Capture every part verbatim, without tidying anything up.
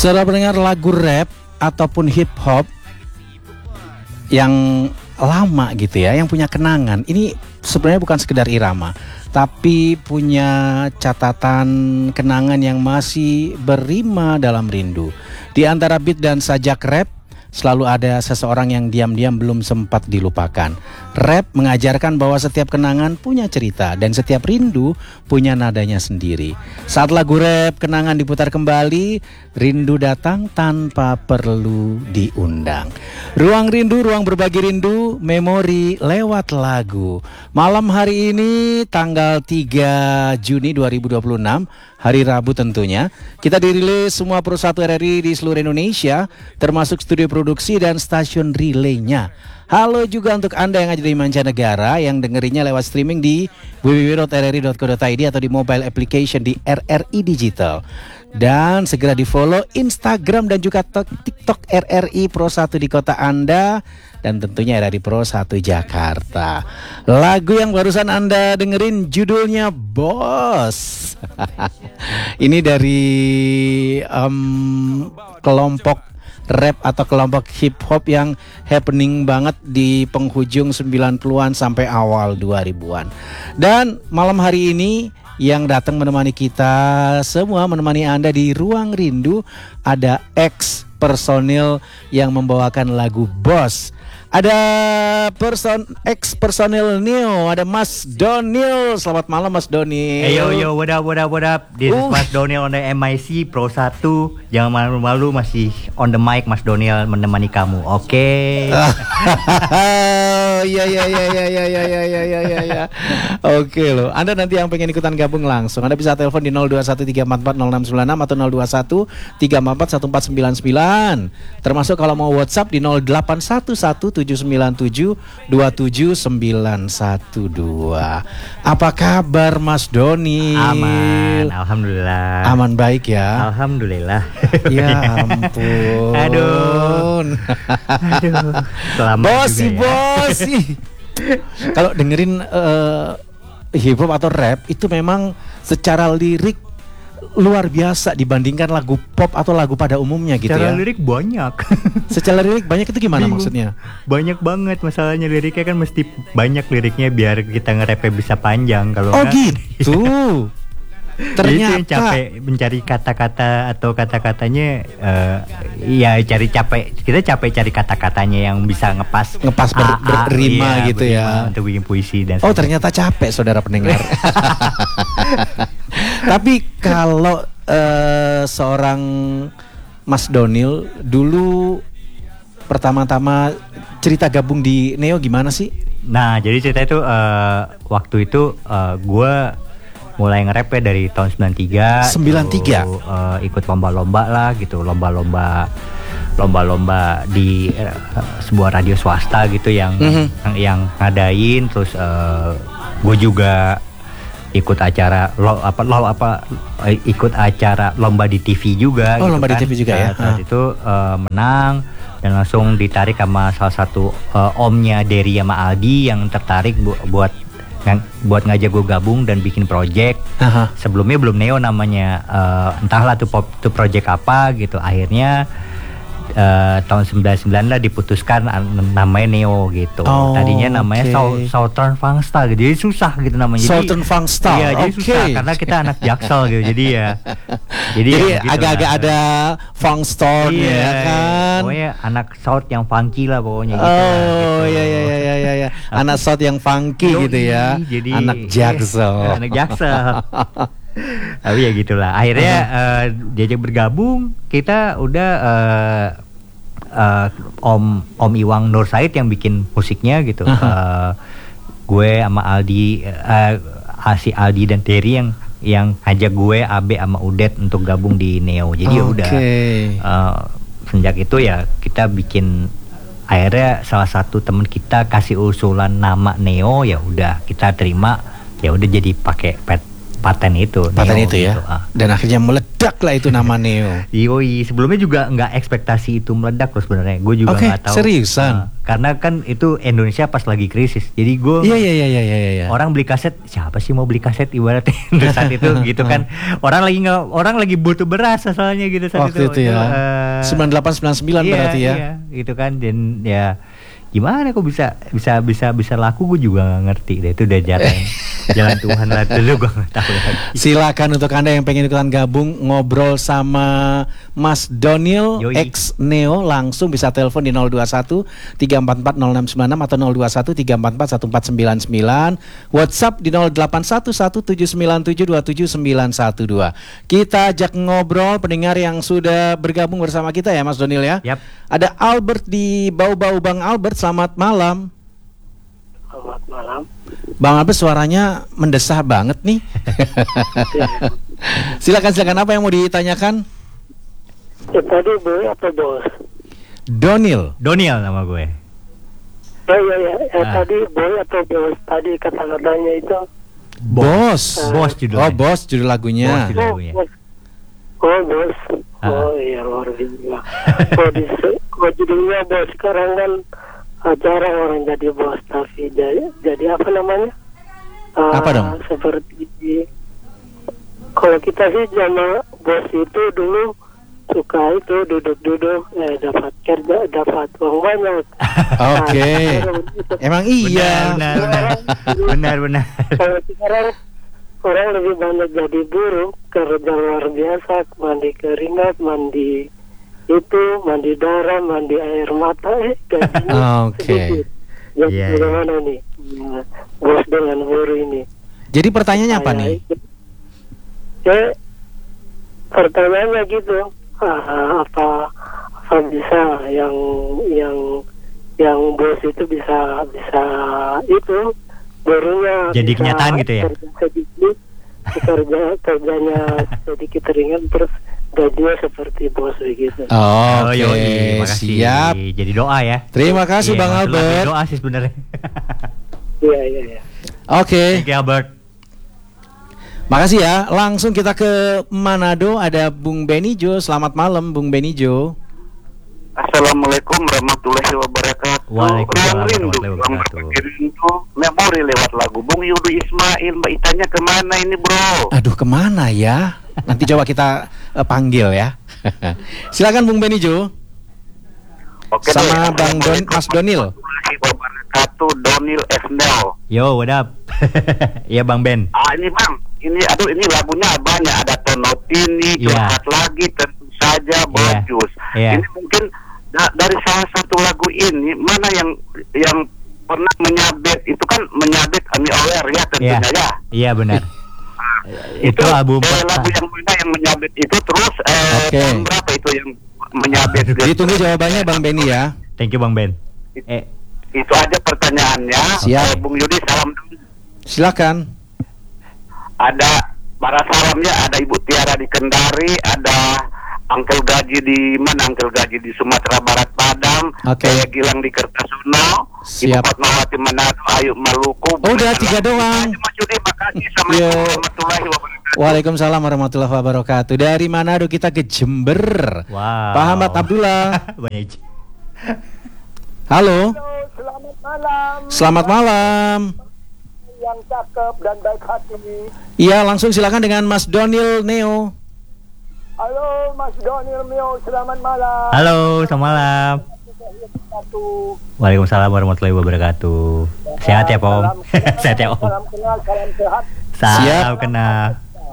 Saudara pendengar, lagu rap ataupun hip hop yang lama gitu ya, yang punya kenangan, ini sebenarnya bukan sekedar irama, tapi punya catatan kenangan yang masih berrima dalam rindu. Di antara beat dan sajak rap, selalu ada seseorang yang diam-diam belum sempat dilupakan. Rap mengajarkan bahwa setiap kenangan punya cerita dan setiap rindu punya nadanya sendiri. Saat lagu rap kenangan diputar kembali, rindu datang tanpa perlu diundang. Ruang rindu, ruang berbagi rindu, memori lewat lagu. Malam hari ini tanggal tiga Juni dua ribu dua puluh enam, hari Rabu tentunya, kita dirilis semua perusahaan R R I di seluruh Indonesia, termasuk studio produksi dan stasiun relaynya. Halo juga untuk Anda yang ada di mancanegara yang dengerinnya lewat streaming di w w w dot r r i dot co dot i d atau di mobile application di R R I Digital. Dan segera di follow Instagram dan juga TikTok R R I Pro satu di kota Anda, dan tentunya R R I Pro satu Jakarta. Lagu yang barusan Anda dengerin judulnya Bos. Ini dari um, kelompok rap atau kelompok hip hop yang happening banget di penghujung sembilan puluhan sampai awal dua ribuan. Dan malam hari ini yang datang menemani kita semua, menemani Anda di Ruang Rindu, ada ex personil yang membawakan lagu Bos. Ada person ex personil Neo, ada Mas Donil. Selamat malam Mas Donil. Hey yo yo, what up what up what up. This uh. is Mas Donil on the M I C Pro satu. Jangan malu-malu, masih on the mic Mas Donil menemani kamu. Oke. Iya iya iya iya iya iya iya iya iya ya. Oke loh. Anda nanti yang pengen ikutan gabung langsung, Anda bisa telepon di nol dua satu tiga empat empat nol enam sembilan enam atau nol dua satu tiga empat empat satu empat sembilan sembilan. Termasuk kalau mau WhatsApp di nol delapan satu satu tujuh sembilan tujuh dua tujuh sembilan satu dua. Apa kabar Mas Doni? Aman, alhamdulillah. Aman baik ya? Alhamdulillah. Ya ampun. Aduh. Aduh. Selamat bos sih ya. bos sih. Kalau dengerin uh, hip hop atau rap itu memang secara lirik luar biasa dibandingkan lagu pop atau lagu pada umumnya gitu secara ya. Secara lirik banyak. Secara lirik banyak itu gimana Bingung. Maksudnya? Banyak banget, masalahnya liriknya kan mesti banyak liriknya biar kita nge-rapnya bisa panjang. Kalau oh enggak, gitu. Ternyata itu capek mencari kata-kata atau kata-katanya uh, ya cari capek kita capek cari kata-katanya yang bisa ngepas ngepas ber, A, A, berrima iya, gitu berrima ya untuk bikin puisi dan oh ternyata capek saudara pendengar. Tapi kalau uh, seorang Mas Donil dulu pertama-tama cerita gabung di Neo gimana sih? Nah jadi cerita itu uh, waktu itu uh, gue mulai nge-rap ya dari tahun sembilan tiga. sembilan tiga Tuh, uh, ikut lomba-lomba lah gitu, lomba-lomba lomba-lomba di uh, sebuah radio swasta gitu yang mm-hmm. yang, yang ngadain. Terus uh, gue juga ikut acara lo apa lo apa ikut acara lomba di T V juga. Oh, gitu lomba kan. di T V juga ya. Saat uh. itu uh, menang dan langsung ditarik sama salah satu uh, omnya Dery sama Aldi yang tertarik bu- buat ng- buat ngajak gue gabung dan bikin project. Uh-huh. Sebelumnya belum Neo namanya, uh, entahlah tuh pop tuh project apa gitu. Akhirnya Uh, tahun sembilan puluh sembilan lah diputuskan namanya Neo gitu. Oh, tadinya namanya okay. South, Southern Funkstyle gitu. Jadi susah gitu namanya. Southern Funkstyle. Iya, jadi okay. susah karena kita anak Jaksel gitu. Jadi ya. Jadi, jadi ya, gitu agak-agak lah. Ada Funkstyle iya, ya kan. Pokoknya anak South yang funky lah pokoknya gitu. Oh gitu. iya iya iya iya ya. Anak South yang funky Yoi, gitu ya. Jadi anak Jaksel. Anak Jaksel. Tapi ya gitulah. Akhirnya uh-huh. uh, diajak bergabung, kita udah uh, uh, Om Om Iwang Nur Said yang bikin musiknya gitu. Uh-huh. Uh, gue sama Aldi, uh, si Aldi dan Dery yang yang ngajak gue, Abe sama Udet untuk gabung di Neo. Jadi okay. ya udah uh, sejak itu ya kita bikin. Akhirnya salah satu teman kita kasih usulan nama Neo, ya udah kita terima, ya udah jadi pakai pet paten itu. Paten Neo itu ya. gitu, ah. Dan akhirnya meledak lah itu nama Neo. Yoi, sebelumnya juga nggak ekspektasi itu meledak loh sebenarnya. Gue juga Oke, nggak tahu. seriusan? Nah, karena kan itu Indonesia pas lagi krisis. Jadi gue Iya iya iya iya iya iya. orang beli kaset, siapa sih mau beli kaset ibaratnya saat itu gitu kan. Orang lagi nggak orang lagi butuh beras asalnya gitu saat Waktu itu, itu. ya. eh, sembilan delapan sembilan sembilan iya, berarti ya. Iya, gitu kan. Dan ya gimana kok bisa bisa bisa bisa laku, gue juga nggak ngerti deh. Itu udah jalan jalan Tuhan lah dulu, gue nggak tahu lagi. Silakan untuk Anda yang pengen ikutan gabung ngobrol sama Mas Donil Yoi. X Neo, langsung bisa telepon di nol dua satu tiga empat empat nol enam sembilan enam atau nol dua satu tiga empat empat satu empat sembilan sembilan, WhatsApp di nol delapan satu satu tujuh sembilan tujuh dua tujuh sembilan satu dua. Kita ajak ngobrol pendengar yang sudah bergabung bersama kita ya Mas Donil ya. Yap. Ada Albert di Bau-Bau. Bang Albert, selamat malam. Selamat malam. Bang Albert suaranya mendesah banget nih. Silakan silakan, apa yang mau ditanyakan? Ya, tadi boy atau bos? Donil. Doniel nama gue. Oh iya ya, ya Ah. tadi boy atau bos? Tadi kata-katanya itu. Bos. Bos judulnya. Oh, Bos judul lagunya. Bos judul. Oh, lagunya. bos. Oh bos. Ah. Oh iya luar biasa. Oh di oh, judulnya bos. Sekarang kan ah, jarang orang jadi bos, tapi jadi, jadi apa namanya? Ah, Apa dong? Seperti kalau kita sih zaman bos itu dulu suka itu duduk-duduk eh, dapat kerja, dapat uang banyak. Oke. Emang iya. Benar, benar, benar, benar. Kalau sekarang orang lebih banyak jadi buruh, kerja luar biasa, mandi keringat, mandi itu, mandi darah, mandi air mata, eh gajinya Oke. sedikit. Jadi Iya, iya. bagaimana nih ya, bos dengan buruh ini? Jadi pertanyaannya apa nih? Ya, pertanyaannya gitu, ah, apa apa bisa yang yang yang bos itu bisa bisa itu buruhnya Jadi bisa kenyataan gitu ya? kerja sedikit, kerja kerjanya sedikit ringan, terus gajinya seperti bos begitu. Oh, Oke, yoi, makasih. siap. Jadi doa ya. Terima kasih Iya, Bang maksud lagi Albert. Doa sih sebenarnya. Iya iya iya. Oke, Thank you Albert. makasih ya. Langsung kita ke Manado, ada Bung Benijo. Selamat malam Bung Benijo. Assalamualaikum warahmatullahi wabarakatuh. Waalaikumsalam Ruang rindu, warahmatullahi ruang wabarakatuh. berbagi rindu, memori lewat lagu Bung Yudu Ismail. Mbak Itanya kemana ini bro? Aduh, kemana ya? Nanti coba kita eh, panggil ya. Silakan Bung Benijo. Oke, Sama deh. Bang Don, Mas Donil. Warahmatullahi wabarakatuh. Donil Esnel. Yo, what up? Iya Bang Ben. Ah ini bang, ini aduh ini lagunya banyak, ada Tonotini, Iya. curhat lagi, tentu saja Bojus. Iya. Ini mungkin da- dari salah satu lagu ini mana yang yang pernah menyabet, itu kan menyabet Ami Aware ya tentunya Iya. ya. Iya benar. Itu album eh, pertama. lagu yang mana yang menyabet itu, terus eh, Oke. tahun berapa itu yang menyabet? Ditunggu jawabannya Bang Beni ya. Thank you Bang Ben. Eh, Itu aja pertanyaannya. Siap. Eh, Bung Yudi salam dulu. Silakan. Ada para salamnya, ada Ibu Tiara di Kendari, ada Uncle Gaji di mana? Uncle Gaji di Sumatera Barat Padang, Oke. Saya Gilang di Kertosono, Ibu Siap. Fatmawati Manado, Ayu Maluku. Oh, udah tiga doang. Mas Yudi, makasih. Yo. Assalamualaikum warahmatullahi wabarakatuh. Waalaikumsalam warahmatullahi wabarakatuh. Dari Manado kita ke Jember. wow. Pak Ahmad Abdullah. Banyak. Halo. Selamat malam. Selamat malam. Yang cakep dan baik hati. Iya, langsung silakan dengan Mas Donil Neo. Halo Mas Donil Mio, selamat malam. Halo, selamat malam. Satu. Waalaikumsalam warahmatullahi wabarakatuh. Sehat ya, Om. Salam kenal, Sehat ya, Om. Salam kenal, salam sehat. Salam Siap. kenal.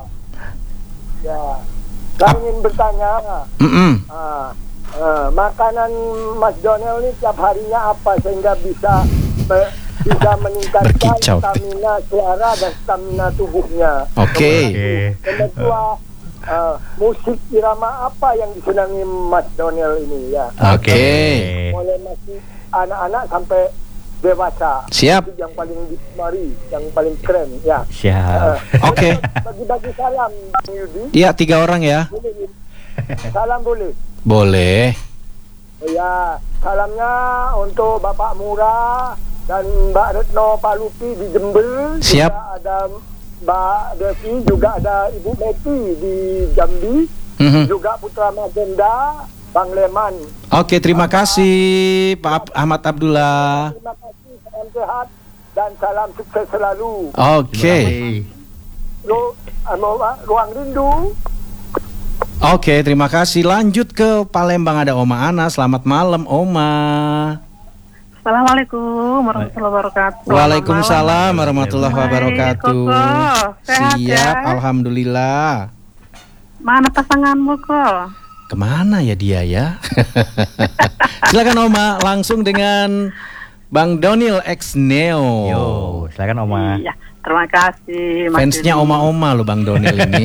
Ya. Saya ingin bertanya, Mm-mm. ah, eh, makanan Mas Donel ini tiap harinya apa sehingga bisa me- bisa meningkatkan Berkicau. stamina suara dan stamina tubuhnya. Oke. Oke. Yang kedua, eh, musik irama apa yang disenangi Mas Donel ini ya? Oke. Mulai masih anak-anak sampai dewasa. Siap. Itu yang paling digemari, yang paling keren ya. Siap. Oke. Bagi-bagi salam Bang Yudi. Iya, tiga orang ya. Boleh. Salam boleh. Boleh. Ya, salamnya untuk Bapak Murah dan Mbak Retno Palupi di Jember. Siap. Juga ada Mbak Devi, juga ada Ibu Betty di Jambi, Mhm. juga Putra Magenda, Bang Leman. Oke, terima kasih Pak Ahmad Abdullah. Terima kasih, salam sehat dan salam sukses selalu. Oke. Lu, anu, Ruang Rindu. Oke, terima kasih. Lanjut ke Palembang, ada Oma Ana. Selamat malam, Oma. Assalamualaikum warahmatullahi wabarakatuh. Waalaikumsalam warahmatullahi Hai, wabarakatuh. Koko. Sehat Siap, ya? alhamdulillah. Mana pasanganmu kok? Kemana ya dia ya? Silakan Oma, langsung dengan Bang Donil X Neo. Yo, silakan Oma. Iya, terima kasih. Mas Fansnya Yudi. Oma-Oma lo Bang Donil ini.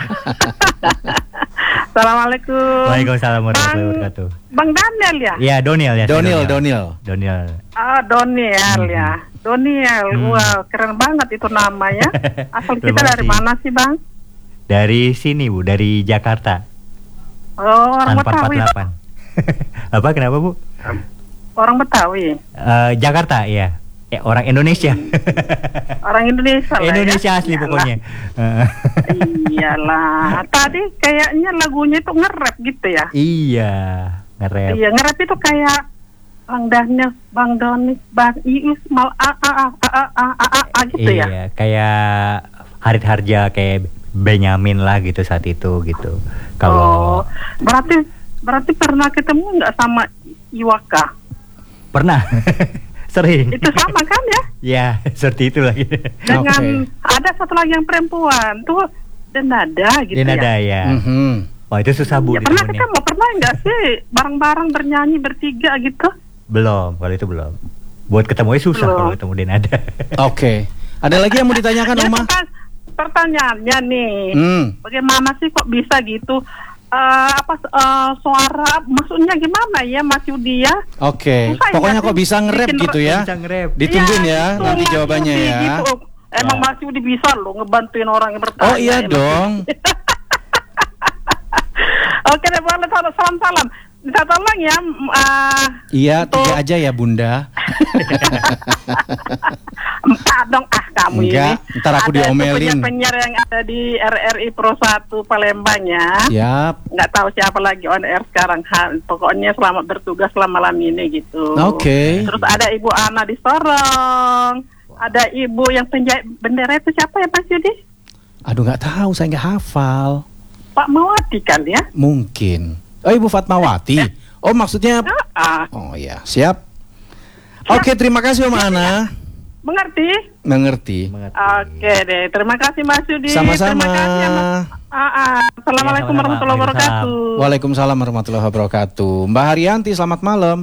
Assalamualaikum. Waalaikumsalam warahmatullahi Bang- wabarakatuh. Bang Daniel ya? Iya, Doniel ya. Donil, saya Donil. Doniel. Ah, Doniel Hmm. ya. Doniel, Hmm. wow, keren banget itu namanya. Asal kita Terima dari kasih. mana sih, Bang? Dari sini, Bu, dari Jakarta. Oh, orang Tanpa Betawi. delapan. Apa kenapa, Bu? Orang Betawi. Eh, Jakarta, ya. Eh, orang Indonesia. Orang Indonesia lah ya. Indonesia asli Iyalah. pokoknya. Eh, Iyalah. Tadi kayaknya lagunya itu nge-rap gitu ya. iya, nge-rap. Iya, nge-rap itu kayak Bang Daniel, Bang Doni, Bang Iis, mal a a a a a a a a gitu ya. Iya, kayak Harit Harja, kayak Benyamin lah gitu saat itu gitu. Kalau Oh, berarti berarti pernah ketemu nggak sama Iwaka? pernah sering. Itu sama kan ya? Ya, seperti itu lagi. Dengan ada satu lagi yang perempuan tuh Denada gitu Dia nada ya. ya. Mhm. Wah, itu susah, Bu, Ya, pernah ditemunya. ketemu, pernah nggak sih bareng-bareng bernyanyi bertiga gitu? Belum, kalau itu belum. Buat ketemunya susah Belum. kalau ketemu Denada. Oke. Ada lagi yang mau ditanyakan Jadi Oma? perta- pertanyaannya nih, Hmm. bagaimana sih kok bisa gitu? Eh, apa eh, suara maksudnya gimana ya Mas Yudi ya? Oke. Susah ya, Pokoknya kok bisa nge-rap bikin gitu ya? Bisa nge-rap. Ditungguin Iya, ya gitu, nanti Mas jawabannya Yudi ya. gitu. Emang Ya. Mas Yudi bisa loh ngebantuin orang yang bertanya. Oh iya ya, Mas dong. Yudi. Oke deh, boleh salam-salam. Bisa tolong ya. mm, ah, Iya, untuk- tiga aja ya Bunda. Empat dong ah kamu Enggak, ini. ntar aku Ada tuh diomelin. penyiar-penyiar yang ada di R R I Pro satu Palembang ya. Yap. Nggak tahu siapa lagi on air sekarang. Ha, pokoknya selamat bertugas selama malam ini gitu. Oke. Terus ada Ibu Ana di Sorong. Ada Ibu yang penjahit bendera itu siapa ya Mas Yudi? Aduh nggak tahu, saya nggak hafal. Pak Mawati kan ya? Mungkin. Oh Ibu Fatmawati. Oh maksudnya. Ah, Oh ya, siap. Oke, terima kasih Om Ana. mengerti? Mengerti. Oke deh, terima kasih Mas Yudi. Sama-sama. Terima kasih ya, Mas. Ah, ah. Assalamualaikum Ya, sama-sama. warahmatullahi wabarakatuh. Waalaikumsalam warahmatullahi wabarakatuh. Mbak Haryanti, selamat malam.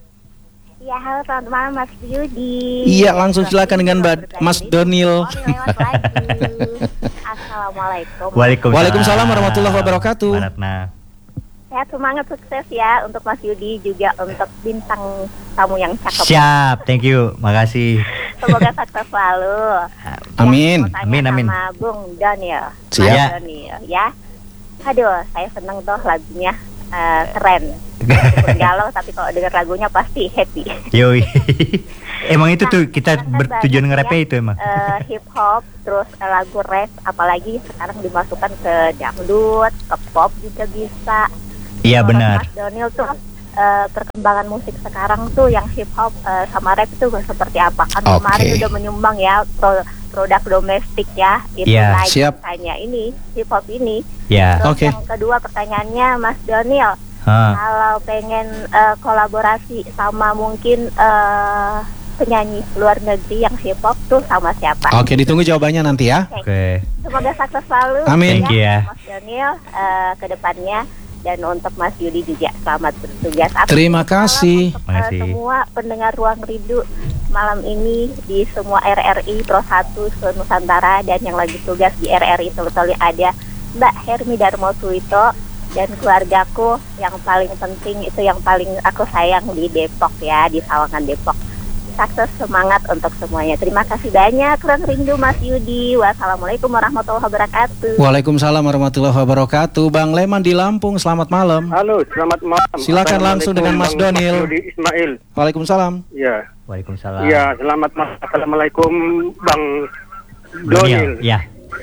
Ya, halo selamat malam Mas Yudi. Iya, langsung silakan dengan Mbak- Mas Donil. Oh, lewat lagi. Assalamualaikum. Waalaikumsalam. Waalaikumsalam warahmatullahi wabarakatuh. Mbak Ratna. Sehat, semangat, sukses ya untuk Mas Yudi, juga untuk bintang tamu yang cakep. Siap, thank you, makasih. Semoga sukses selalu. Amin. Ya, mau tanya Amin, amin. Sama Bung Daniel. Siap. Mas Daniel, ya. Aduh, saya seneng tuh lagunya, eh, keren. Meskipun galau, tapi kalau denger lagunya pasti happy. Yoi. Emang itu tuh kita Karena bertujuan banyak nge-rapnya ya, itu emang. eh, hip hop, terus eh, lagu rap, apalagi sekarang dimasukkan ke dangdut, ke pop juga bisa. Iya Menurut benar. Mas Donil tuh eh, perkembangan musik sekarang tuh yang hip hop eh, sama rap itu seperti apa? Kan Oke. kemarin udah menyumbang ya pro- produk domestik ya, itu Iya, naik siap. misalnya ini hip hop ini. Ya. Terus Oke. yang kedua pertanyaannya Mas Donil, Hah. kalau pengen eh, kolaborasi sama mungkin eh, penyanyi luar negeri yang hip hop tuh sama siapa? Oke, ditunggu jawabannya nanti ya. Oke. Semoga sukses selalu. Amin. Thank you ya. Mas Daniel eh, ke depannya, dan untuk Mas Yudi juga selamat bertugas. Aku Terima salam kasih. untuk, eh, Makasih. semua pendengar Ruang Rindu malam ini di semua R R I Pro satu se-Nusantara, dan yang lagi tugas di R R I Tolu-Tolu ada Mbak Hermi Darmo Suito dan keluargaku yang paling penting itu yang paling aku sayang di Depok ya, di Sawangan Depok. Sukses, semangat untuk semuanya. Terima kasih banyak Ruang Rindu Mas Yudi. Wassalamualaikum warahmatullahi wabarakatuh. Waalaikumsalam warahmatullahi wabarakatuh. Bang Leman di Lampung, selamat malam. Halo, selamat malam. Silakan langsung dengan Mas Assalamualaikum, Donil. Bang Yudi Ismail. Waalaikumsalam. Ya. Waalaikumsalam. Iya, selamat malam. Assalamualaikum Bang Doniel. Donil. Ya.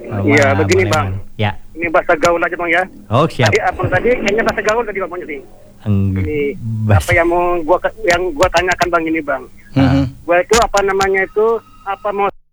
Oh, Iya, wah, begini boleh, Bang. boleh. Ya. Ini bahasa gaul aja Bang ya. Oh, siap. Tadi abang tadi kayaknya bahasa gaul tadi Bang nih. Enggak. Ini Bas- apa yang mau gua ke- yang gua tanyakan Bang ini Bang. Mhm. Gua itu apa namanya itu apa mau